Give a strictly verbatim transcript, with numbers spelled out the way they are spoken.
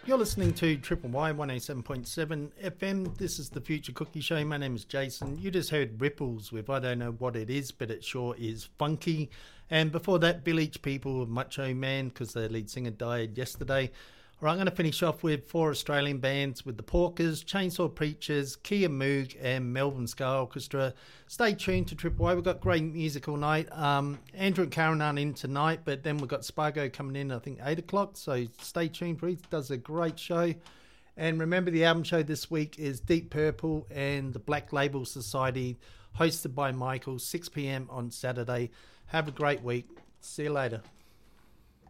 You're listening to Triple Y one oh seven point seven F M. This is the Future Cookie Show. My name is Jason. You just heard Ripples with I don't know what it is, but it sure is funky. And before that, Village People with Macho Man, because their lead singer died yesterday. All right, I'm going to finish off with four Australian bands with the Porkers, Chainsaw Preachers, Kia Moog, and Melbourne Ska Orchestra. Stay tuned to Triple Y. We've got great music all night. Um, Andrew and Karen aren't in tonight, but then we've got Spargo coming in, I think, eight o'clock. So stay tuned for it. He does a great show. And remember, the album show this week is Deep Purple and the Black Label Society, hosted by Michael, six p.m. on Saturday. Have a great week. See you later.